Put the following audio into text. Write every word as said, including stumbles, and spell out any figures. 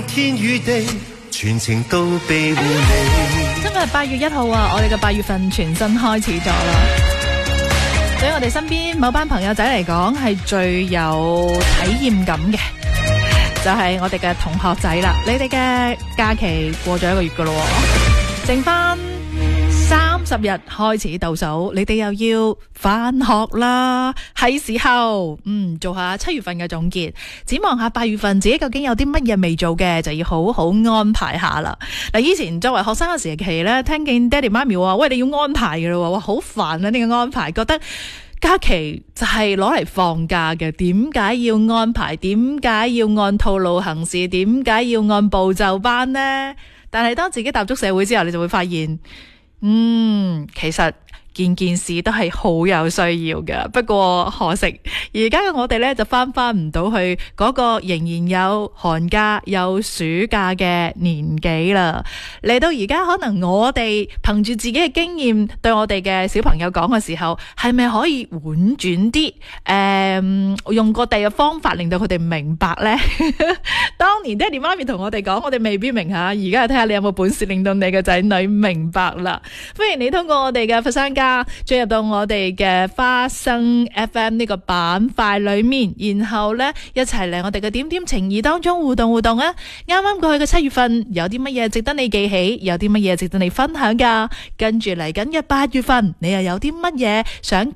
天與地，全程都庇護你。 今日係八月一號啊，我哋嘅八月份全新開始咗啦。對於我哋身邊某班朋友仔嚟講，係最有體驗感嘅，就係我哋嘅同學仔啦。你哋嘅假期過咗一個月噶咯，剩翻三十日開始倒數，你哋又要返學啦，係時候嗯做下七月份嘅總結，展望下八月份自己究竟有啲乜嘢未做嘅，就要好好安排下啦。嗱，以前作為學生嘅時期咧，聽見爹哋媽咪話，喂，你要安排嘅咯，哇，好煩啊！呢個安排，覺得假期就係攞嚟放假嘅，點解要安排？點解要按套路行事？點解要按部就班呢？但係當自己踏足社會之後，你就會發現，嗯，其實件件事都係好有需要嘅，不過可惜而家嘅我哋呢，就翻翻唔到去嗰個仍然有寒假有暑假嘅年紀啦。嚟到而家，可能我哋憑住自己嘅經驗對我哋嘅小朋友講嘅時候，係咪可以婉轉啲？誒、嗯，用個第嘅方法令到佢哋明白呢？當年爹哋媽咪同我哋講，我哋未必明下，而家睇下你有冇本事令到你嘅仔女明白啦。歡迎你通過我哋嘅佛山家進入到我哋嘅花生 F M 呢個板塊裏面，然後呢一齊嚟我哋嘅點點情誼當中互動互動啊！啱啱過去嘅七月份有啲乜嘢值得你記起，有啲乜嘢值得你分享噶？跟住嚟緊嘅八月份，你又有啲乜嘢想